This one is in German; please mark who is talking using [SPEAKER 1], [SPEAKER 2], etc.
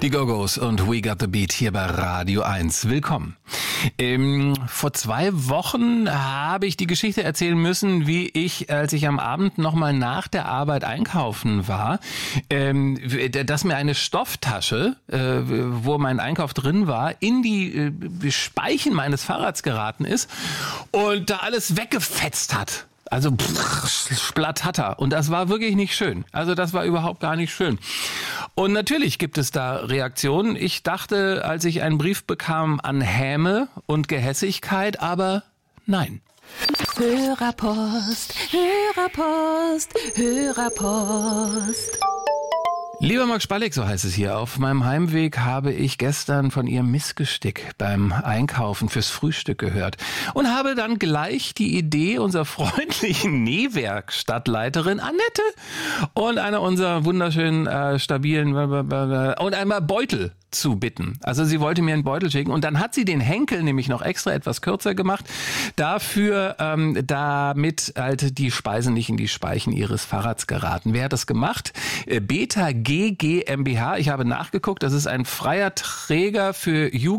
[SPEAKER 1] Die Go-Go's und We Got the Beat hier bei Radio 1. Willkommen. Vor 2 Wochen habe ich die Geschichte erzählen müssen, wie ich, als ich am Abend nochmal nach der Arbeit einkaufen war, dass mir eine Stofftasche, wo mein Einkauf drin war, in die Speichen meines Fahrrads geraten ist und da alles weggefetzt hat. Also Splattatter. Und das war wirklich nicht schön. Also das war überhaupt gar nicht schön. Und natürlich gibt es da Reaktionen. Ich dachte, als ich einen Brief bekam, an Häme und Gehässigkeit, aber nein.
[SPEAKER 2] Hörerpost, Hörerpost, Hörerpost.
[SPEAKER 1] Lieber Marc Spalleck, so heißt es hier, auf meinem Heimweg habe ich gestern von Ihrem Missgestick beim Einkaufen fürs Frühstück gehört und habe dann gleich die Idee unserer freundlichen Nähwerkstattleiterin Annette und einer unserer wunderschönen, stabilen und einmal Beutel zu bitten. Also sie wollte mir einen Beutel schicken und dann hat sie den Henkel nämlich noch extra etwas kürzer gemacht, dafür, damit halt die Speisen nicht in die Speichen ihres Fahrrads geraten. Wer hat das gemacht? Beta G GmbH. Ich habe nachgeguckt, das ist ein freier Träger für Jugend